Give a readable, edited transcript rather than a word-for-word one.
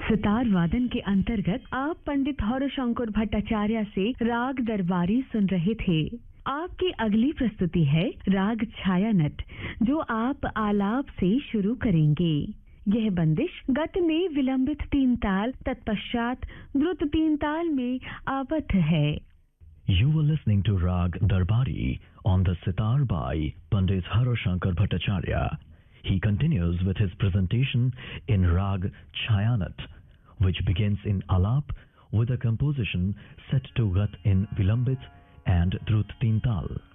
सितार वादन के अंतर्गत आप पंडित हौरशंकर भट्टाचार्य से राग दरबारी सुन रहे थे। आपकी अगली प्रस्तुति है राग छायानट, जो आप आलाप से शुरू करेंगे। यह बंदिश गति में विलंबित 3 ताल तत्पश्चात द्रुत 3 ताल में आबद्ध है। You were listening to Rag Darbari on the sitar by Pandit Harashankar Bhattacharya. He continues with his presentation in Rag Chayanat, which begins in Alap with a composition set to Gat in Vilambit and Drut Tintal.